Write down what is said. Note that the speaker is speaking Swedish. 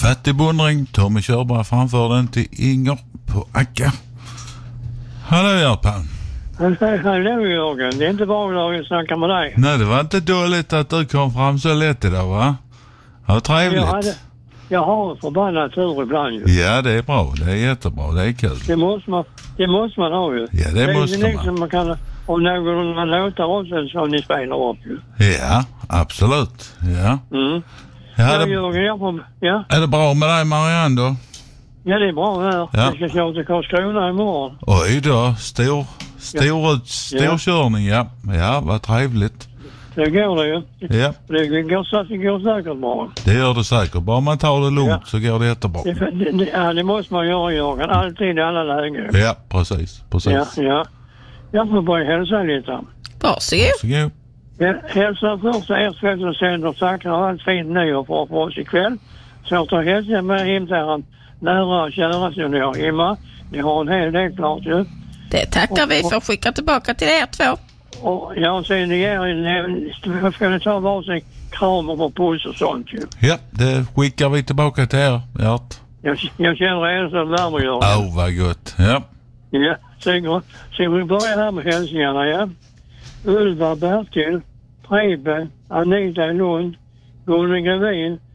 Fattigbundring. Tommy Körberg framför den till Inger på Acka. Hallå Järpan. Hallå Jörgen, det är inte bra att snacka med dig. Nej, det var inte dåligt att du kom fram så lätt idag, va? Ja, trevligt. Jag har en förbannad tur ibland ju. Ja, det är bra. Det är jättebra. Det är kul. Det måste man ha ju. Ja, det måste man. Liksom man kan, om någon låter också så ni spelar upp ju. Ja, absolut. Ja. Mm. Ja, Jörgen, Är det bra med dig, Marianne, då? Ja, det är bra här. Ja. Jag ska köra till Karlskrona imorgon. Oj då, storkörning, ja. Ja, vad trevligt. Det går det ju. Ja. Det går säkert bra. Det gör det säkert. Bara man tar det lugnt så går det jättebra. Det måste man göra, Jörgen. Alltid i alla lägen. Ja, precis. Ja. Jag får bara hälsa lite. Varsågod. Jag hälsar först er två och sänder tackar och allt fint nyår för oss ikväll. Så jag tar hälsa med hem till en nära och kära som ni har hemma. Ni har en hel del klart ju. Det tackar vi för att skicka tillbaka till er två. Och jag ser ni ska ni ta varsin kram och puss och sånt ju. Ja, det skickar vi tillbaka till er, Gert. Jag känner er så värme gör. Vad gott. Ja. Ja, så vi börjar här med hälsningarna, ja. Ulva Bertil, Prebe, Anita Lund, Gunnar Gravin,